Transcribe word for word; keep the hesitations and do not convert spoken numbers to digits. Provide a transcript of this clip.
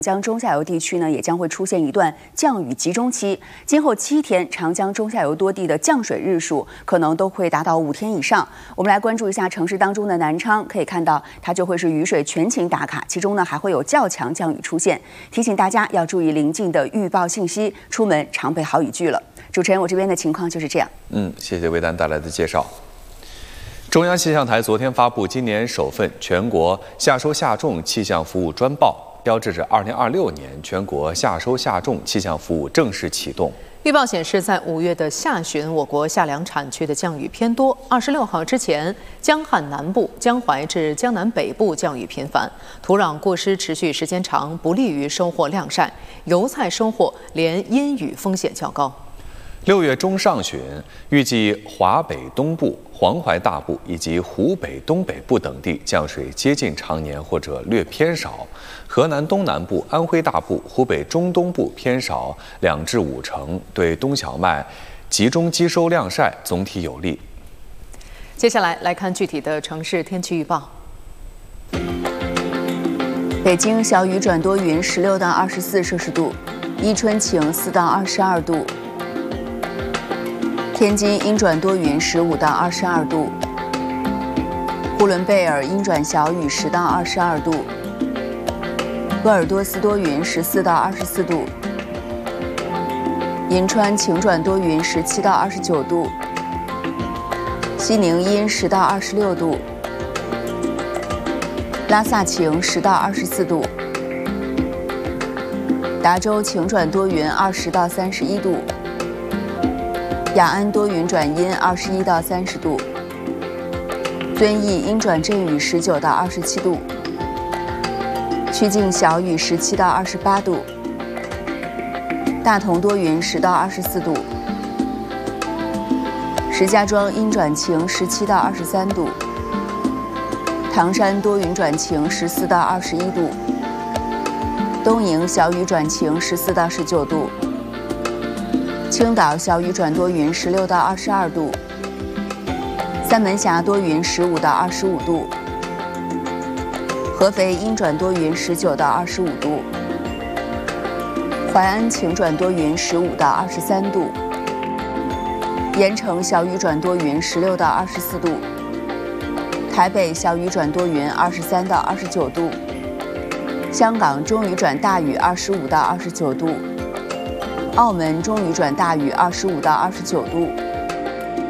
江中下游地区呢，也将会出现一段降雨集中期。今后七天，长江中下游多地的降水日数可能都会达到五天以上。我们来关注一下城市当中的南昌，可以看到它就会是雨水全情打卡，其中呢还会有较强降雨出现。提醒大家要注意临近的预报信息，出门常备好雨具了。主持人，我这边的情况就是这样。 嗯，谢谢魏丹带来的介绍。中央气象台昨天发布今年首份全国夏收夏种气象服务专报。标志着二零二六年全国夏收夏种气象服务正式启动。 预报显示，在五月的下旬，我国夏粮产区的降雨偏多。二十六号之前，江汉南部、江淮至江南北部降雨频繁，土壤过湿持续时间长，不利于收获晾晒。油菜收获连阴雨风险较高。 六月中上旬，预计华北东部、黄淮大部以及湖北东北部等地降水接近常年或者略偏少，河南东南部、安徽大部、湖北中东部偏少两至五成，对冬小麦集中积收晾晒总体有利。 接下来来看具体的城市天气预报。 北京小雨转多云，十六到二十四摄氏度；伊春晴，四到二十二度。天津阴转多云，十五到二十二度；呼伦贝尔阴转小雨，十到二十二度；鄂尔多斯多云，十四到二十四度；银川晴转多云，十七到二十九度；西宁阴，十到二十六度；拉萨晴，十到二十四度；达州晴转多云，二十到三十一度。雅安多云转阴，二十一到三十度；遵义阴转阵雨，十九到二十七度；曲靖小雨，十七到二十八度；大同多云，十到二十四度；石家庄阴转晴，十七到二十三度；唐山多云转晴，十四到二十一度；东营小雨转晴，十四到十九度。青岛小雨转多云，十六到二十二度；三门峡多云，十五到二十五度；合肥阴转多云，十九到二十五度；淮安晴转多云，十五到二十三度；盐城小雨转多云，十六到二十四度；台北小雨转多云，二十三到二十九度；香港中雨转大雨，二十五到二十九度。澳门中雨转大雨，二十五到二十九度；